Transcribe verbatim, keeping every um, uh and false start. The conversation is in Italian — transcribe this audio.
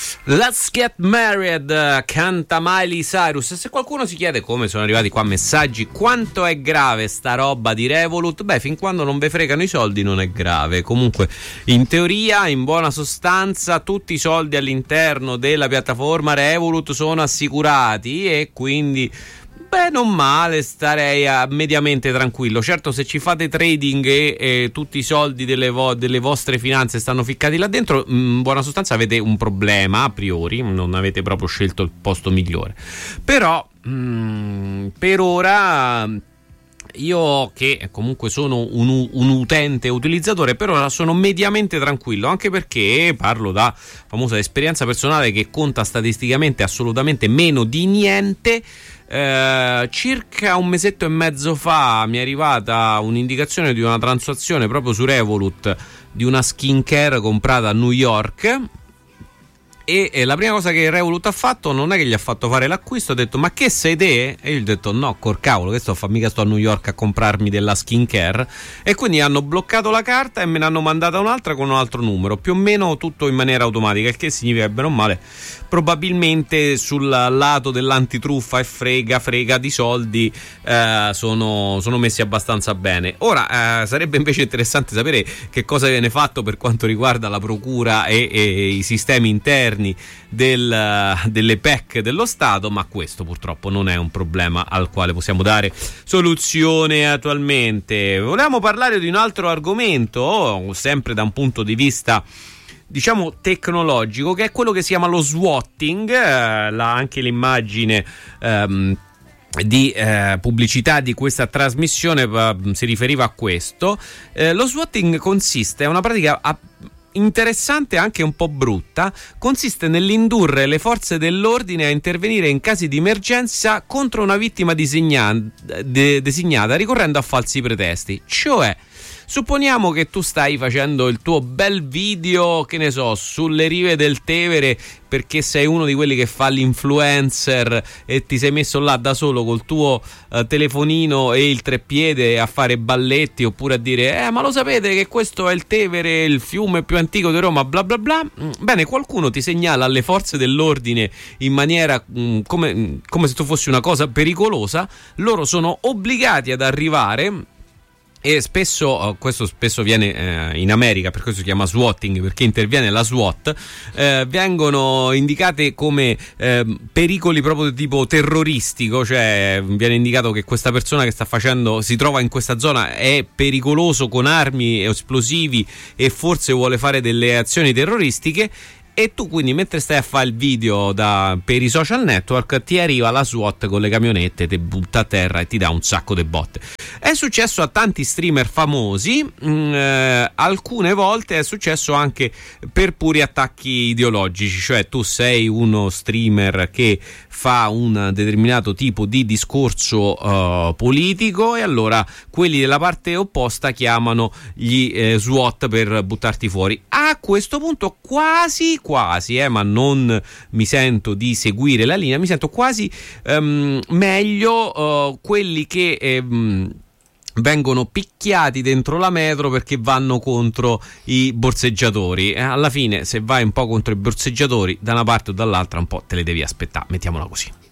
Let's Get Married, canta Miley Cyrus. Se qualcuno si chiede come sono arrivati qua messaggi, quanto è grave sta roba di Revolut, beh, fin quando non ve fregano i soldi non è grave. Comunque, in teoria, in buona sostanza, tutti i soldi all'interno della piattaforma Revolut sono assicurati e quindi beh, non male, starei a mediamente tranquillo. Certo, se ci fate trading e, e tutti i soldi delle, vo- delle vostre finanze stanno ficcati là dentro, in buona sostanza avete un problema a priori, non avete proprio scelto il posto migliore. Però mh, per ora io, che comunque sono un, un utente utilizzatore, per ora sono mediamente tranquillo, anche perché parlo da famosa esperienza personale che conta statisticamente assolutamente meno di niente. Eh, circa un mesetto e mezzo fa mi è arrivata un'indicazione di una transazione proprio su Revolut di una skincare comprata a New York. E, e la prima cosa che Revolut ha fatto non è che gli ha fatto fare l'acquisto, ha detto: ma che sei te? E io gli ho detto: no, col cavolo, che sto a fare, mica sto a New York a comprarmi della skincare. E quindi hanno bloccato la carta e me ne hanno mandata un'altra con un altro numero, più o meno tutto in maniera automatica, il che significa che bene o male probabilmente sul lato dell'antitruffa e frega frega di soldi eh, sono, sono messi abbastanza bene. Ora eh, sarebbe invece interessante sapere che cosa viene fatto per quanto riguarda la procura e, e i sistemi interni del, delle P E C dello Stato, ma questo purtroppo non è un problema al quale possiamo dare soluzione attualmente. Volevamo parlare di un altro argomento, sempre da un punto di vista diciamo tecnologico, che è quello che si chiama lo swatting. Eh, la, anche l'immagine ehm, di eh, pubblicità di questa trasmissione eh, si riferiva a questo. Eh, lo swatting consiste, è una pratica a interessante, anche un po' brutta, consiste nell'indurre le forze dell'ordine a intervenire in casi di emergenza contro una vittima disegna- de- designata ricorrendo a falsi pretesti. Cioè, supponiamo che tu stai facendo il tuo bel video, che ne so, sulle rive del Tevere, perché sei uno di quelli che fa l'influencer e ti sei messo là da solo col tuo uh, telefonino e il treppiede a fare balletti, oppure a dire eh ma lo sapete che questo è il Tevere, il fiume più antico di Roma, bla bla bla. Bene, qualcuno ti segnala alle forze dell'ordine in maniera mh, come, come se tu fossi una cosa pericolosa, loro sono obbligati ad arrivare. E spesso, questo spesso viene eh, in America, per questo si chiama swatting, perché interviene la SWAT, eh, vengono indicate come eh, pericoli proprio di tipo terroristico, cioè viene indicato che questa persona che sta facendo, si trova in questa zona, è pericoloso con armi esplosivi e forse vuole fare delle azioni terroristiche. E tu quindi, mentre stai a fare il video da, per i social network, ti arriva la SWAT con le camionette, ti butta a terra e ti dà un sacco di botte. È successo a tanti streamer famosi, mh, eh, alcune volte è successo anche per puri attacchi ideologici, cioè tu sei uno streamer che fa un determinato tipo di discorso uh, politico e allora quelli della parte opposta chiamano gli eh, SWAT per buttarti fuori. A questo punto quasi quasi, eh, ma non mi sento di seguire la linea, mi sento quasi um, meglio uh, quelli che um, vengono picchiati dentro la metro perché vanno contro i borseggiatori. Eh, alla fine, se vai un po' contro i borseggiatori da una parte o dall'altra, un po' te le devi aspettare, mettiamola così.